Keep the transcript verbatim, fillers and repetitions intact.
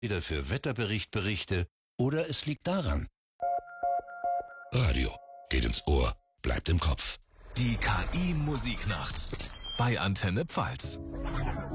Wieder für Wetterbericht-Berichte oder es liegt daran. Radio geht ins Ohr, bleibt im Kopf. Die K I-Musiknacht bei Antenne Pfalz.